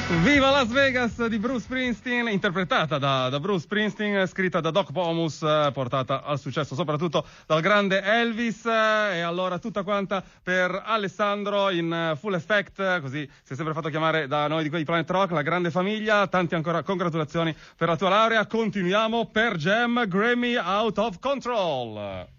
Viva Las Vegas di Bruce Springsteen, interpretata da Bruce Springsteen, scritta da Doc Pomus, portata al successo soprattutto dal grande Elvis. E allora tutta quanta per Alessandro in full effect, così si è sempre fatto chiamare da noi di quei Planet Rock, la grande famiglia. Tanti ancora congratulazioni per la tua laurea. Continuiamo per Jam, Grammy Out of Control.